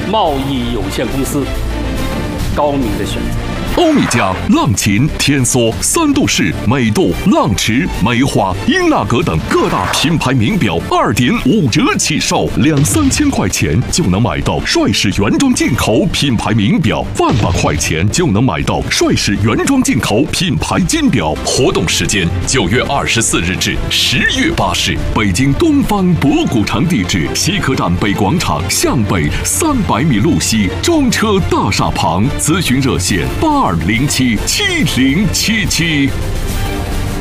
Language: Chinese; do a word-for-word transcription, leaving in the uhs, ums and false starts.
贸易有限公司，高明的选择。 欧米茄、浪琴、天梭、三度式、美度、浪驰、梅花、英纳格等各大品牌名表二点五折起售，两三千块钱就能买到帅士原装进口品牌名表，万把块钱就能买到帅士原装进口品牌金表。活动时间九月二十四日至十月八日，北京东方博古城地址：西客站北广场向北三百米路西中车大厦旁，咨询热线八二零七七零七七。